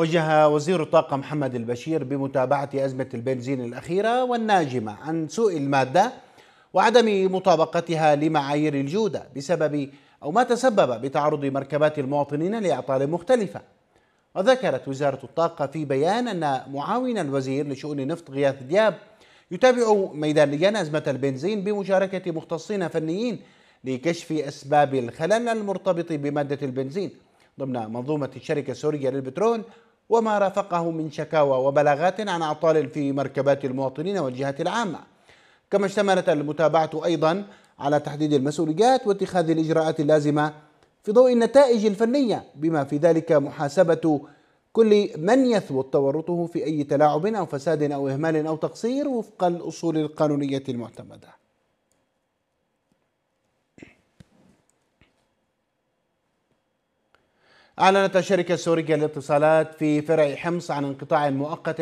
وجه وزير الطاقة محمد البشير بمتابعة أزمة البنزين الأخيرة والناجمة عن سوء المادة وعدم مطابقتها لمعايير الجودة بسبب أو ما تسبب بتعرض مركبات المواطنين لأعطال مختلفة. وذكرت وزارة الطاقة في بيان أن معاون الوزير لشؤون نفط غياث دياب يتابع ميدانيا أزمة البنزين بمشاركة مختصين فنيين لكشف أسباب الخلل المرتبط بمادة البنزين ضمن منظومة الشركة السورية للبترول وما رافقه من شكاوى وبلاغات عن أعطال في مركبات المواطنين والجهات العامة. كما اشتملت المتابعة أيضا على تحديد المسؤوليات واتخاذ الإجراءات اللازمة في ضوء النتائج الفنية بما في ذلك محاسبة كل من يثبت تورطه في أي تلاعب أو فساد أو إهمال أو تقصير وفق الأصول القانونية المعتمدة. أعلنت الشركة السورية للاتصالات في فرع حمص عن انقطاع مؤقت